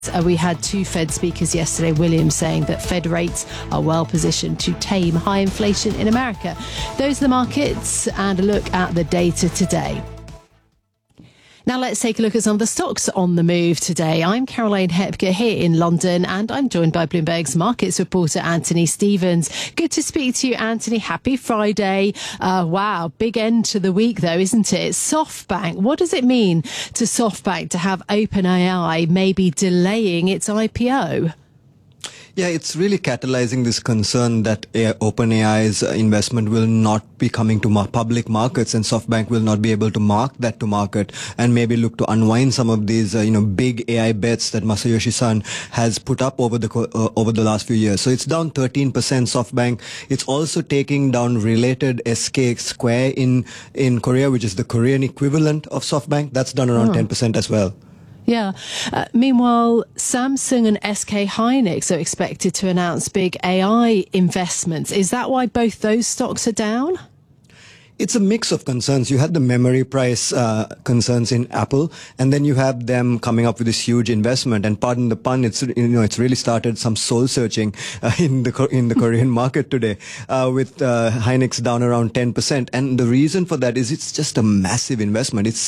We had two Fed speakers yesterday, Williams saying that Fed rates are well positioned to tame high inflation in America. Those are the markets and a look at the data today. Now let's take a look at some of the stocks on the move today. I'm Caroline Hepker here in London and I'm joined by Bloomberg's markets reporter Anthony Stevens. Good to speak to you, Anthony. Happy Friday. Wow, big end to the week though, isn't it? SoftBank. What does it mean to SoftBank to have OpenAI maybe delaying its IPO? Yeah, it's really catalyzing this concern that OpenAI's investment will not be coming to public markets, and SoftBank will not be able to mark that to market and maybe look to unwind some of these, big AI bets that Masayoshi Son has put up over the last few years. So it's down 13%, SoftBank. It's also taking down related SK Square in Korea, which is the Korean equivalent of SoftBank. That's down around 10% as well. Yeah. Meanwhile, Samsung and SK Hynix are expected to announce big AI investments. Is that why both those stocks are down? It's a mix of concerns. You had the memory price concerns in Apple, and then you have them coming up with this huge investment. And pardon the pun, it's really started some soul searching in the Korean market today, with Hynix down around 10%. And the reason for that is it's just a massive investment. It's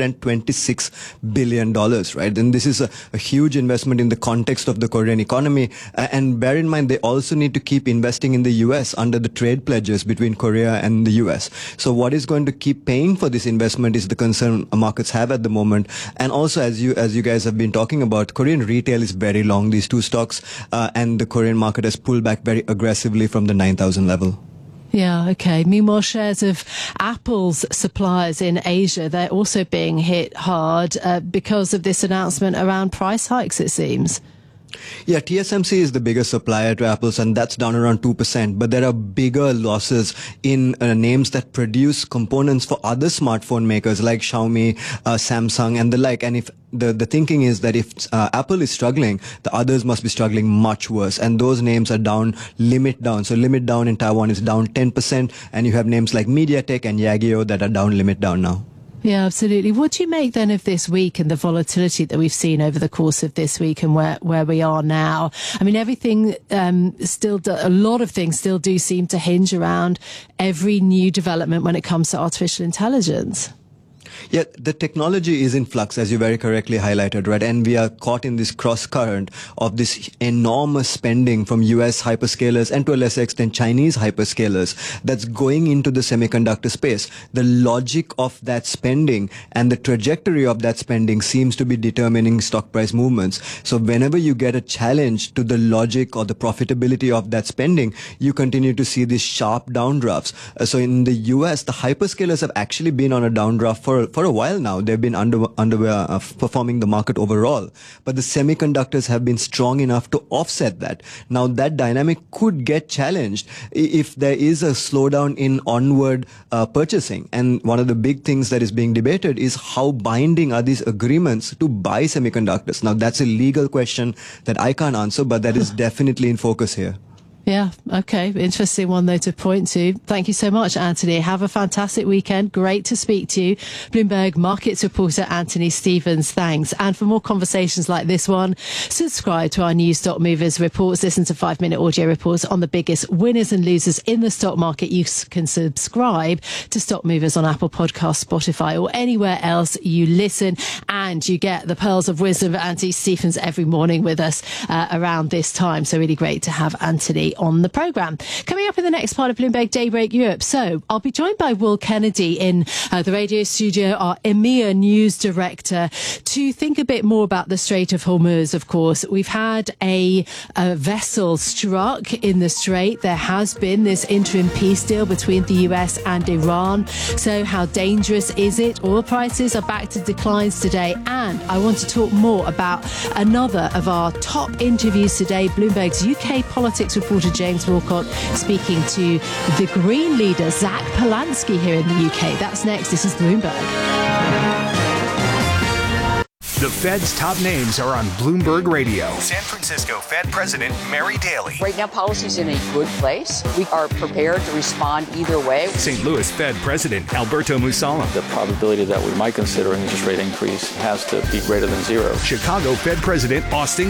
$626 billion, right? And this is a huge investment in the context of the Korean economy. And bear in mind, they also need to keep investing in the US under the trade pledges between Korea and the US. So what is going to keep paying for this investment is the concern markets have at the moment. And also, as you guys have been talking about, Korean retail is very long, these two stocks, and the Korean market has pulled back very aggressively from the 9,000 level. Yeah, okay. Meanwhile, shares of Apple's suppliers in Asia, they're also being hit hard because of this announcement around price hikes, it seems. Yeah, TSMC is the biggest supplier to Apple's, and that's down around 2%. But there are bigger losses in names that produce components for other smartphone makers like Xiaomi, Samsung, and the like. And if the thinking is that if Apple is struggling, the others must be struggling much worse. And those names are down, limit down. So limit down in Taiwan is down 10%. And you have names like MediaTek and Yageo that are down, limit down now. Yeah, absolutely. What do you make then of this week and the volatility that we've seen over the course of this week and where we are now? I mean, everything a lot of things still do seem to hinge around every new development when it comes to artificial intelligence. Yeah, the technology is in flux, as you very correctly highlighted, right? And we are caught in this cross current of this enormous spending from US hyperscalers and to a lesser extent Chinese hyperscalers that's going into the semiconductor space. The logic of that spending and the trajectory of that spending seems to be determining stock price movements. So whenever you get a challenge to the logic or the profitability of that spending, you continue to see these sharp downdrafts. So in the US, the hyperscalers have actually been on a downdraft for a while now. They've been performing the market overall, but the semiconductors have been strong enough to offset that. Now that dynamic could get challenged if there is a slowdown in onward purchasing. And one of the big things that is being debated is how binding are these agreements to buy semiconductors. Now that's a legal question that I can't answer, but that is definitely in focus here. Yeah, okay. Interesting one, though, to point to. Thank you so much, Anthony. Have a fantastic weekend. Great to speak to you. Bloomberg markets reporter Anthony Stevens, thanks. And for more conversations like this one, subscribe to our new Stock Movers reports. Listen to 5-minute audio reports on the biggest winners and losers in the stock market. You can subscribe to Stock Movers on Apple Podcasts, Spotify, or anywhere else you listen. And you get the pearls of wisdom of Anthony Stevens every morning with us around this time. So really great to have Anthony on the programme. Coming up in the next part of Bloomberg Daybreak Europe. So I'll be joined by Will Kennedy in the radio studio, our EMEA news director, to think a bit more about the Strait of Hormuz, of course. We've had a vessel struck in the Strait. There has been this interim peace deal between the US and Iran. So how dangerous is it? Oil prices are back to declines today. And I want to talk more about another of our top interviews today, Bloomberg's UK politics reporter James Walcott speaking to the Green leader Zach Polansky here in the UK. That's next. This is Bloomberg. The Fed's top names are on Bloomberg Radio. San Francisco Fed President Mary Daly. Right now, policy's in a good place. We are prepared to respond either way. St. Louis Fed President Alberto Mussolem. The probability that we might consider an interest rate increase has to be greater than zero. Chicago Fed President Austin